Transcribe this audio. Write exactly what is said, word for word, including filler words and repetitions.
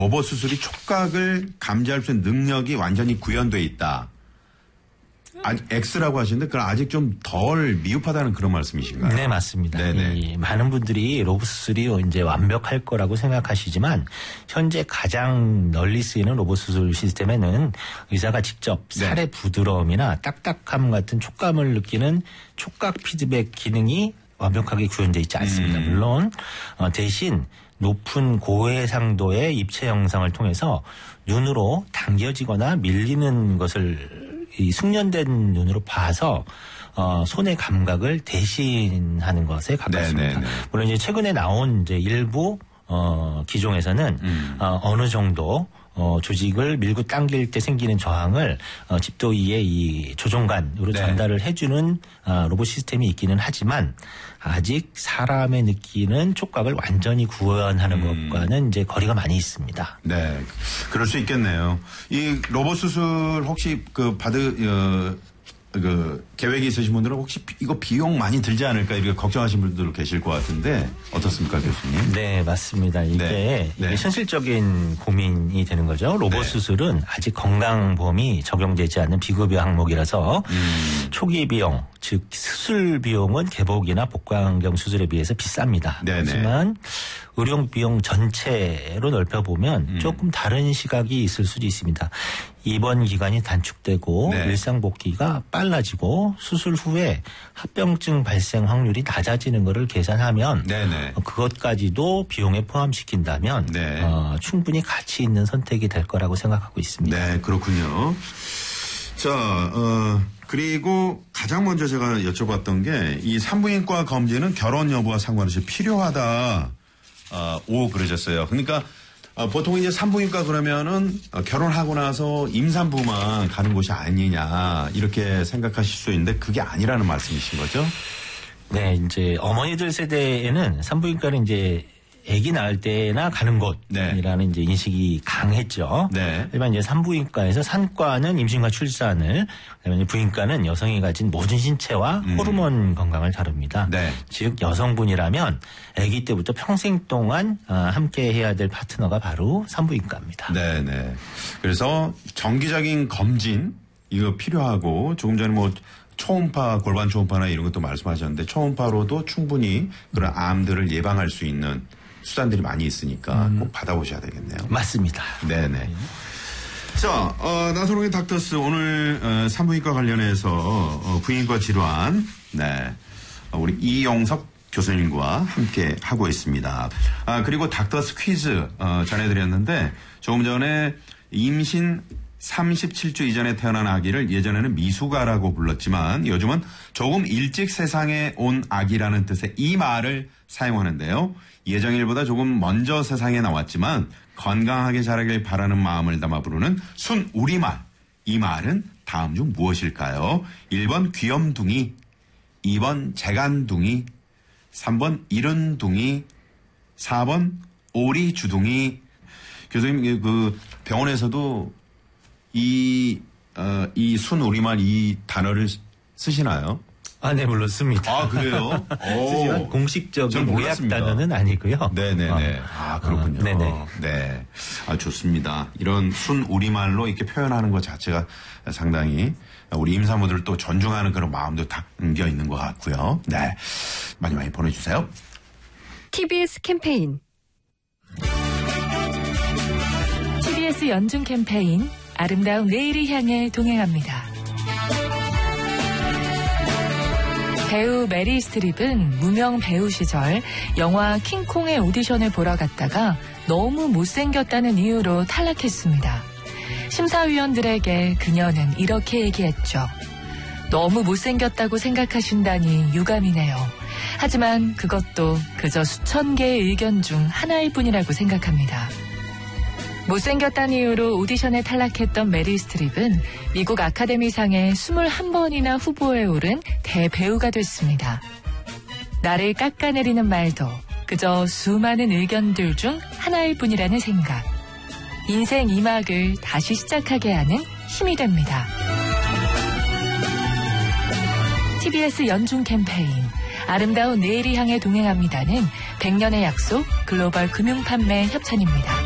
로봇 수술이 촉각을 감지할 수 있는 능력이 완전히 구현돼 있다. 아직 X라고 하시는데 그럼 아직 좀 덜 미흡하다는 그런 말씀이신가요? 네, 맞습니다. 이 많은 분들이 로봇 수술이 이제 완벽할 거라고 생각하시지만 현재 가장 널리 쓰이는 로봇 수술 시스템에는 의사가 직접 네. 살의 부드러움이나 딱딱함 같은 촉감을 느끼는 촉각 피드백 기능이 완벽하게 구현되어 있지 않습니다. 음. 물론 어, 대신 높은 고해상도의 입체 영상을 통해서 눈으로 당겨지거나 밀리는 것을 이 숙련된 눈으로 봐서 어, 손의 감각을 대신하는 것에 가깝습니다. 네네네. 물론 이제 최근에 나온 이제 일부 어, 기종에서는 음. 어, 어느 정도 어, 조직을 밀고 당길 때 생기는 저항을 어, 집도의의 이 조종관으로 네. 전달을 해주는 어, 로봇 시스템이 있기는 하지만 아직 사람의 느끼는 촉각을 완전히 구현하는 음. 것과는 이제 거리가 많이 있습니다. 네, 그럴 수 있겠네요. 이 로봇 수술 혹시 그 받으 어, 그 계획이 있으신 분들은 혹시 이거 비용 많이 들지 않을까 이렇게 걱정하시는 분들 계실 것 같은데 어떻습니까, 교수님? 네, 맞습니다. 이게, 네. 이게 네. 현실적인 고민이 되는 거죠. 로봇 네. 수술은 아직 건강보험이 적용되지 않는 비급여 항목이라서 음. 초기 비용, 즉 수술 비용은 개복이나 복강경 수술에 비해서 비쌉니다. 네네. 하지만 의료 비용 전체로 넓혀보면 음. 조금 다른 시각이 있을 수도 있습니다. 입원 기간이 단축되고 네. 일상 복귀가 빨라지고 수술 후에 합병증 발생 확률이 낮아지는 것을 계산하면 네네. 그것까지도 비용에 포함시킨다면 네. 어, 충분히 가치 있는 선택이 될 거라고 생각하고 있습니다. 네, 그렇군요. 자, 어, 그리고 가장 먼저 제가 여쭤봤던 게 이 산부인과 검진은 결혼 여부와 상관없이 필요하다. 어, 오 그러셨어요. 그러니까 어, 보통 이제 산부인과 그러면은 어, 결혼하고 나서 임산부만 가는 곳이 아니냐 이렇게 생각하실 수 있는데 그게 아니라는 말씀이신 거죠? 네, 이제 어머니들 세대에는 산부인과는 이제 아기 낳을 때나 가는 곳이라는 네. 이제 인식이 강했죠. 네. 일반 이제 산부인과에서 산과는 임신과 출산을, 그다음에 부인과는 여성이 가진 모든 신체와 음. 호르몬 건강을 다룹니다. 네. 즉 여성분이라면 아기 때부터 평생 동안 함께 해야 될 파트너가 바로 산부인과입니다. 네, 네. 그래서 정기적인 검진 이거 필요하고 조금 전에 뭐 초음파, 골반 초음파나 이런 것도 말씀하셨는데 초음파로도 충분히 그런 암들을 예방할 수 있는 수단들이 많이 있으니까 음. 꼭 받아보셔야 되겠네요. 맞습니다. 네네. 자, 어, 나선홍의 닥터스 오늘 어, 산부인과 관련해서 어, 부인과 질환, 네, 어, 우리 이용석 교수님과 함께 하고 있습니다. 아, 그리고 닥터스 퀴즈 어, 전해드렸는데 조금 전에 임신 삼십칠 주 이전에 태어난 아기를 예전에는 미숙아라고 불렀지만 요즘은 조금 일찍 세상에 온 아기라는 뜻의 이 말을 사용하는데요. 예정일보다 조금 먼저 세상에 나왔지만 건강하게 자라길 바라는 마음을 담아 부르는 순우리말. 이 말은 다음 중 무엇일까요? 일 번 귀염둥이, 이 번 재간둥이, 삼 번 이른둥이, 사 번 오리주둥이. 교수님, 그 병원에서도 이, 어, 이 순우리말 이 단어를 쓰시나요? 아, 네, 물론 씁니다. 아, 그래요? 쓰지만 공식적인 의학 몰랐습니다. 단어는 아니고요. 네네네. 어. 아, 그렇군요. 어, 네네. 네. 아, 좋습니다. 이런 순 우리말로 이렇게 표현하는 것 자체가 상당히 우리 임산부들을 또 존중하는 그런 마음도 담겨 있는 것 같고요. 네. 많이 많이 보내주세요. 티비에스 캠페인 티비에스 연중 캠페인 아름다운 내일을 향해 동행합니다. 배우 메리 스트립은 무명 배우 시절 영화 킹콩의 오디션을 보러 갔다가 너무 못생겼다는 이유로 탈락했습니다. 심사위원들에게 그녀는 이렇게 얘기했죠. 너무 못생겼다고 생각하신다니 유감이네요. 하지만 그것도 그저 수천 개의 의견 중 하나일 뿐이라고 생각합니다. 못생겼다는 이유로 오디션에 탈락했던 메리 스트립은 미국 아카데미상에 이십일 번이나 후보에 오른 대배우가 됐습니다. 나를 깎아내리는 말도 그저 수많은 의견들 중 하나일 뿐이라는 생각. 인생 이 막을 다시 시작하게 하는 힘이 됩니다. 티비에스 연중 캠페인 아름다운 내일을 향해 동행합니다는 백 년의 약속 글로벌 금융판매 협찬입니다.